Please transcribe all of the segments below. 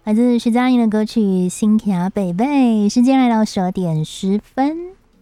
来自徐佳莹的歌曲《新卡北贝》，时间来到12点10分。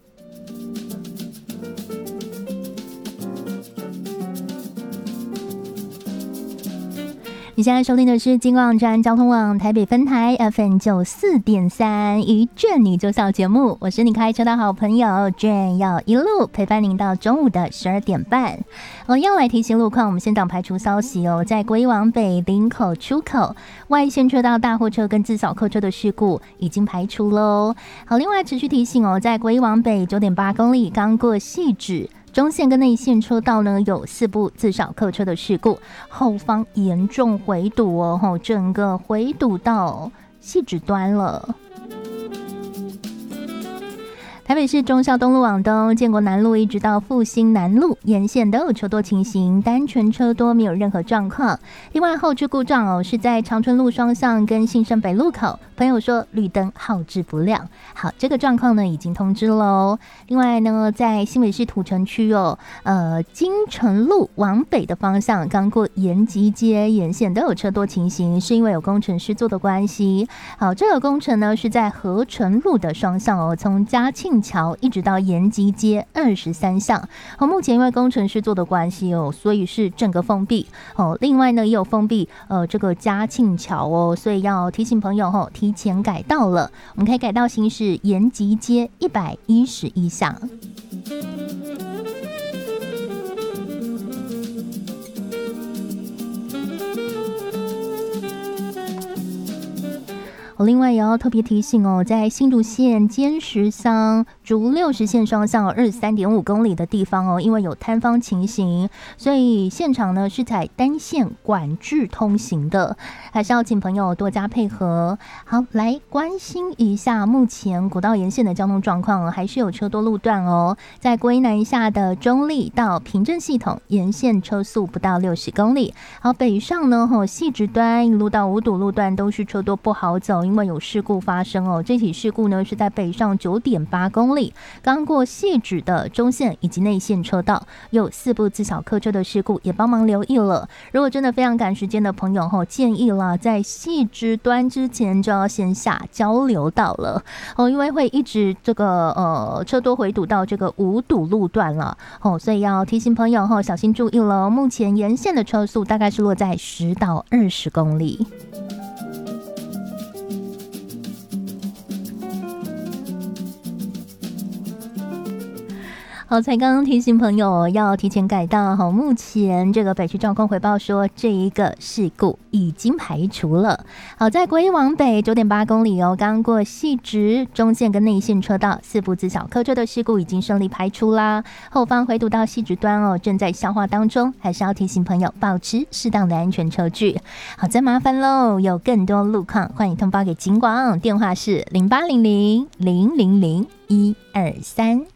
你现在收听的是金广站交通网台北分台 FM 94.3一卷你就笑节目，我是你开车的好朋友卷，要一路陪伴您到中午的12点半。要来提醒路况，我们先讲排除消息哦，在国一往北林口出口外线车道大货车跟自小客车的事故已经排除喽。好，另外持续提醒哦，在国一往北 9.8 公里刚过汐止中线跟内线车道呢有4部自小客车的事故，后方严重回堵哦，整个回堵到汐止端了。台北市忠孝东路往东，建国南路一直到复兴南路沿线都有车多情形，单纯车多，没有任何状况。另外后置故障是在长春路双向跟信盛北路口，朋友说绿灯号志不亮。好，这个状况呢已经通知喽。另外呢，在新北市土城区金城路往北的方向，刚过延吉街沿线都有车多情形，是因为有工程施作的关系。好，这个工程呢是在合成路的双向从嘉庆桥一直到延吉街23巷。好，目前因为工程施作的关系所以是整个封闭。另外呢也有封闭这个嘉庆桥所以要提醒朋友提前改道了。我们可以改道行驶延吉街111巷。另外也要特别提醒在新竹县尖石乡竹60线双向23.5公里的地方因为有塌方情形，所以现场呢是采单线管制通行的，还是要请朋友多加配合。好，来关心一下目前国道沿线的交通状况还是有车多路段在国一南下的中立到平镇系统沿线车速不到60公里。好，北上呢汐止端一路到五堵路段都是车多不好走，因为有事故发生这起事故呢是在北上 9.8 公里刚过汐止的中线以及内线车道有4部自小客车的事故，也帮忙留意了。如果真的非常赶时间的朋友建议啦，在汐止端之前就要先下交流道了因为会一直这个车多回堵到这个五堵路段了所以要提醒朋友小心注意了。目前沿线的车速大概是落在10到20公里。好，才刚刚提醒朋友要提前改道目前这个北区状况回报说这一个事故已经排除了。好，在国一往北 9.8 公里刚过汐止中线跟内线车道4部自小客车的事故已经顺利排除啦，后方回堵到汐止端正在消化当中，还是要提醒朋友保持适当的安全车距。好，再麻烦喽，有更多路况欢迎通报给警广，电话是0800 000 123。